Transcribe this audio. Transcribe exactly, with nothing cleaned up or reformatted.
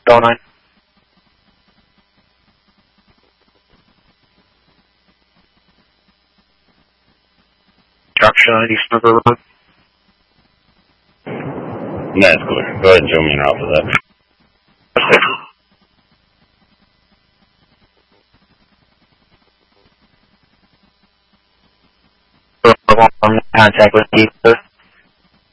Bell nine. Structure on East River Road. That's clear. Go ahead and show me an off of that. Contact with people.